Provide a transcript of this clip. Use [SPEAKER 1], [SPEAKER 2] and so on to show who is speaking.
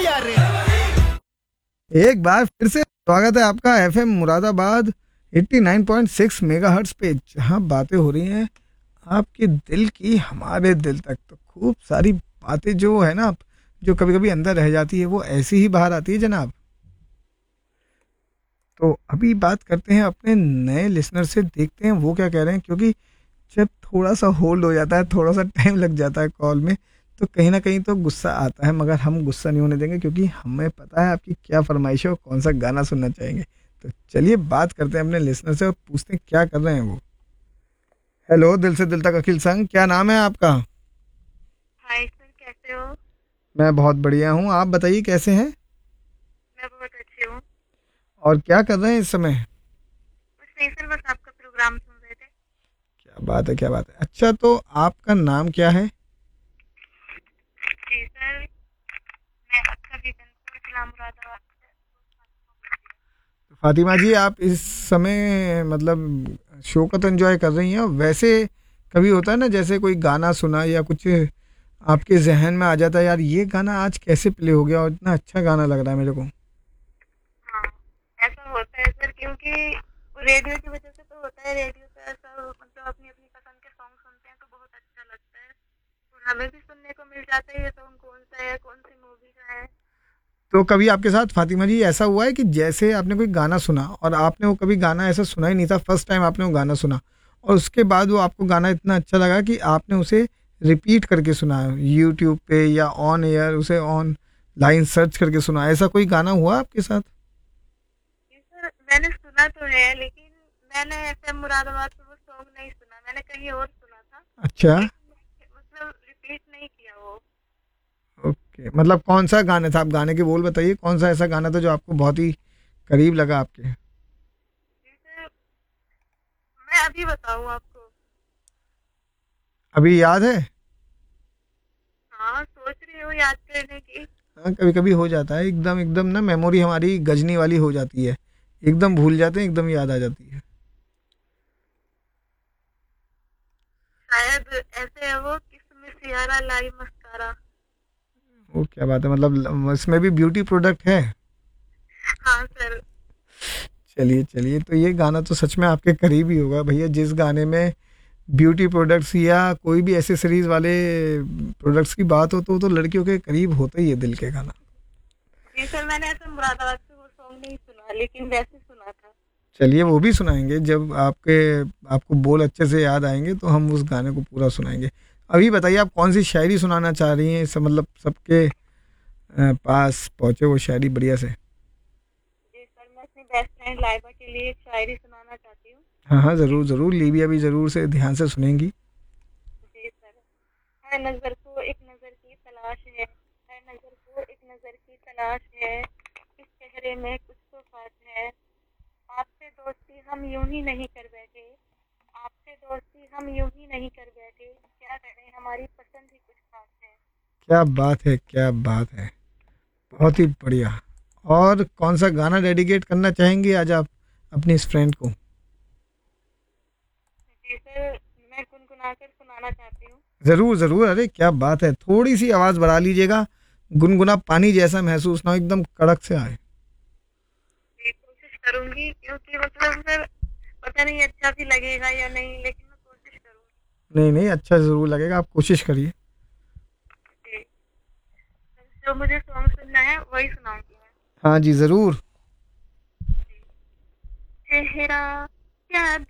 [SPEAKER 1] यार रे।
[SPEAKER 2] एक बार फिर से स्वागत है आपका एफएम मुरादाबाद 89.6 मेगाहर्ट्ज पे, जहाँ बातें हो रही हैं आपके दिल की हमारे दिल तक। तो खूब सारी बातें जो है ना, जो कभी कभी अंदर रह जाती है, वो ऐसी ही बाहर आती है जनाब। तो अभी बात करते हैं अपने नए लिसनर से, देखते हैं वो क्या कह रहे हैं, क्योंकि जब थोड़ा सा होल्ड हो जाता है, थोड़ा सा टाइम लग जाता है कॉल में, तो कहीं ना कहीं तो गुस्सा आता है, मगर हम गुस्सा नहीं होने देंगे, क्योंकि हमें पता है आपकी क्या फरमाइश है और कौन सा गाना सुनना चाहेंगे। तो चलिए बात करते हैं अपने लिसनर से और पूछते हैं क्या कर रहे हैं वो। हेलो, दिल से दिल तक अखिल संग, क्या नाम है आपका?
[SPEAKER 3] हाय सर, कैसे हो?
[SPEAKER 2] मैं बहुत बढ़िया हूँ, आप बताइए कैसे हैं
[SPEAKER 3] मैं बहुत अच्छी हूँ।
[SPEAKER 2] और क्या कर रहे हैं इस समय?
[SPEAKER 3] कुछ नहीं सर, बस आपका प्रोग्राम सुन रहे थे।
[SPEAKER 2] क्या बात है, क्या बात है। अच्छा, तो आपका नाम क्या है?
[SPEAKER 3] जी सर, मैं अक्सर बीगनपुर जिला मुरादाबाद से।
[SPEAKER 2] तो फातिमा जी, आप इस समय मतलब शो को तो एंजॉय कर रही हैं। वैसे कभी होता है ना, जैसे कोई गाना सुना या कुछ आपके जहन में आ जाता है, यार ये गाना आज कैसे प्ले हो गया और इतना अच्छा गाना लग रहा है मेरे को।
[SPEAKER 3] हाँ, ऐसा होता है सर, क्योंकि रेडियो की वजह से तो होता है। रेडियो पे ऐसा मतलब अपनी अपनी पसंद के सॉन्ग सुनते हैं तो बहुत अच्छा लगता है, और हमें भी सुनने को मिल जाता है ये सॉन्ग कौन सा है, कौन सी मूवी का है।
[SPEAKER 2] तो कभी आपके साथ फातिमा जी ऐसा हुआ है कि जैसे आपने कोई गाना सुना और आपने वो कभी गाना ऐसा सुना ही नहीं था, फर्स्ट टाइम आपने वो गाना सुना और उसके बाद वो आपको गाना इतना अच्छा लगा कि आपने उसे रिपीट करके सुना, यूट्यूब पे या ऑन एयर उसे ऑन लाइन सर्च करके सुना, ऐसा कोई गाना हुआ आपके साथ?
[SPEAKER 3] जी सर, मैंने सुना तो है, लेकिन मैंने ऐसे मुरादाबाद से वो सॉन्ग नहीं सुना, मैंने कहीं और सुना था।
[SPEAKER 2] अच्छा।
[SPEAKER 3] लेकिन मतलब रिपीट नहीं किया वो।
[SPEAKER 2] ओके, मतलब कौन सा गाना था? आप गाने के बोल बताइए, कौन सा ऐसा गाना था जो आपको बहुत ही करीब लगा आपके?
[SPEAKER 3] जैसे मैं अभी बताऊँ आपको।
[SPEAKER 2] अभी याद है?
[SPEAKER 3] हाँ, सोच रही हूँ याद करने की।
[SPEAKER 2] हाँ, कभी कभी हो जाता है, एकदम एकदम ना मेमोरी हमारी गजनी वाली हो जाती है, एकदम भूल जाते हैं, एकदम याद आ जाती है।
[SPEAKER 3] शायद ऐसे है वो, किस्म सियारा लाई मस्कारा।
[SPEAKER 2] वो क्या बात है, मतलब इसमें भी ब्यूटी प्रोडक्ट है।
[SPEAKER 3] हाँ सर।
[SPEAKER 2] चलिए चलिए, तो ये गाना तो सच में आपके करीब ही होगा भैया, जिस गाने में ब्यूटी प्रोडक्ट्स या कोई भी एसेसरीज वाले प्रोडक्ट्स की बात हो तो वो तो लड़कियों के करीब होता ही है दिल के गाना।
[SPEAKER 3] जी सर, मैंने ऐसे मुरादाबाद से वो सॉन्ग नहीं सुना, लेकिन वैसे सुना था।
[SPEAKER 2] चलिए वो भी सुनाएंगे, जब आपको बोल अच्छे से याद आएंगे तो हम उस गाने को पूरा सुनाएंगे। अभी बताइए आप कौन सी शायरी सुनाना चाह रही हैं, सब मतलब सबके पास पहुंचे वो शायरी बढ़िया से।
[SPEAKER 3] जी सर, मैं अपनी बेस्ट फ्रेंड लाइबा के लिए एक शायरी सुनाना चाहती हूँ।
[SPEAKER 2] हाँ हाँ, ज़रूर ज़रूर, लीबिया भी ज़रूर से ध्यान से सुनेंगी।
[SPEAKER 3] जी सर। हर नज़र को एक नज़र की तलाश है, हर नज़र को एक नज़र की तलाश है, इस चेहरे में कुछ तो खास है। आपसे दोस्ती हम यूं ही नहीं कर बैठे, आपसे दोस्ती हम यूं ही नहीं कर बैठे, क्या करें हमारी पसंद ही कुछ खास है।
[SPEAKER 2] क्या बात है, क्या बात है, बहुत ही बढ़िया। और कौन सा गाना डेडिकेट करना चाहेंगे आज आप अपनी इस फ्रेंड को?
[SPEAKER 3] जी सर, मैं गुनगुनाकर सुनाना चाहती हूँ।
[SPEAKER 2] ज़रूर ज़रूर, अरे क्या बात है, थोड़ी सी आवाज़ बढ़ा लीजिएगा, गुनगुना पानी जैसा महसूस ना हो, एकदम कड़क से आए।
[SPEAKER 3] जी, कोशिश करूंगी, क्योंकि मतलब सर पता नहीं अच्छा भी लगेगा या नहीं, लेकिन मैं कोशिश करूंगी।
[SPEAKER 2] नहीं नहीं, अच्छा ज़रूर लगेगा, आप कोशिश करिए।
[SPEAKER 3] जी, जो मुझे सॉन्ग सुनना है वही सुनाऊंगी मैं।
[SPEAKER 2] हाँ जी ज़रूर।
[SPEAKER 3] जी। चेहरा क्या